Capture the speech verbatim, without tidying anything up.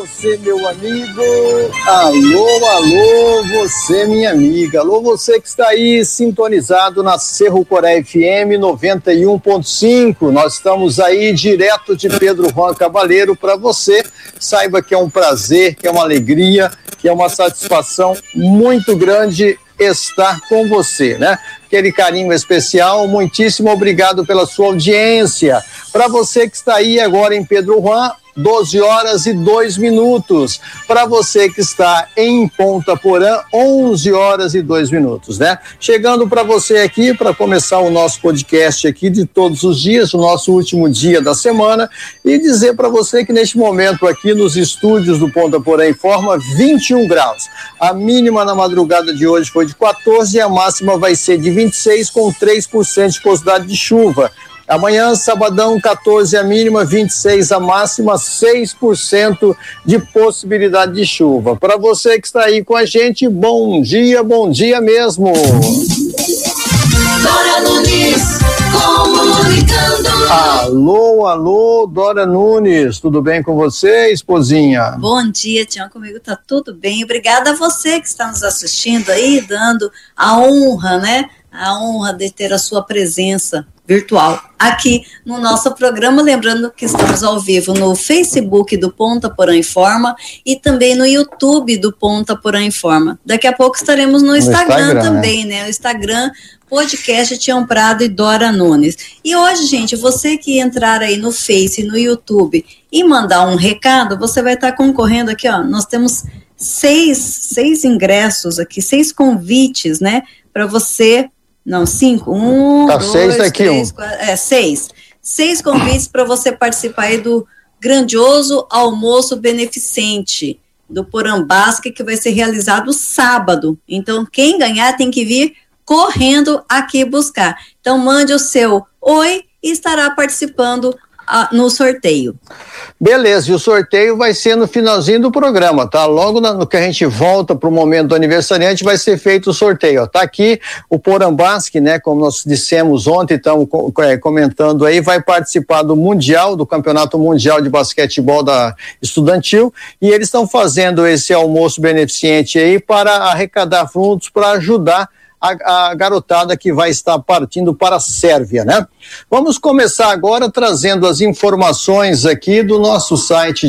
você, meu amigo. Alô, alô, você, minha amiga. Alô, você que está aí sintonizado na Cerro Coré F M noventa e um ponto cinco. Nós estamos aí direto de Pedro Juan Cabaleiro para você. Saiba que é um prazer, que é uma alegria, que é uma satisfação muito grande estar com você, né? Aquele carinho especial, muitíssimo obrigado pela sua audiência. Para você que está aí agora em Pedro Juan, doze horas e dois minutos. Para você que está em Ponta Porã, onze horas e dois minutos, né? Chegando para você aqui para começar o nosso podcast aqui de todos os dias, o nosso último dia da semana, e dizer para você que neste momento aqui nos estúdios do Ponta Porã Informa, vinte e um graus. A mínima na madrugada de hoje foi de quatorze e a máxima vai ser de vinte e seis com três por cento de possibilidade de chuva. Amanhã, sabadão, quatorze a mínima, vinte e seis a máxima, seis por cento de possibilidade de chuva. Para você que está aí com a gente, bom dia, bom dia mesmo. Dora Nunes, comunicando. Alô, alô, Dora Nunes, tudo bem com você, esposinha? Bom dia, Tião, comigo tá tudo bem. Obrigada a você que está nos assistindo aí, dando a honra, né? A honra de ter a sua presença virtual aqui no nosso programa, lembrando que estamos ao vivo no Facebook do Ponta Porã Informa e também no YouTube do Ponta Porã Informa. Daqui a pouco estaremos no, no Instagram, Instagram também, né? né? O Instagram, podcast Tião Prado e Dora Nunes. E hoje, gente, você que entrar aí no Face, no YouTube e mandar um recado, você vai estar concorrendo aqui, ó, nós temos seis, seis ingressos aqui, seis convites, né? Para você... Não, cinco. Um, tá, dois, seis daqui, três, um. quatro, é, seis. Seis convites para você participar aí do grandioso almoço beneficente do Porambasque, que vai ser realizado sábado. Então, quem ganhar tem que vir correndo aqui buscar. Então, mande o seu oi e estará participando a, no sorteio. Beleza, e o sorteio vai ser no finalzinho do programa, tá? Logo no que a gente volta para o momento do aniversariante, vai ser feito o sorteio, ó. Tá aqui o Porambasque, né? Como nós dissemos ontem, estamos comentando aí, vai participar do Mundial, do Campeonato Mundial de Basquetebol da Estudantil, e eles estão fazendo esse almoço beneficente aí para arrecadar fundos para ajudar A, a garotada que vai estar partindo para a Sérvia, né? Vamos começar agora trazendo as informações aqui do nosso site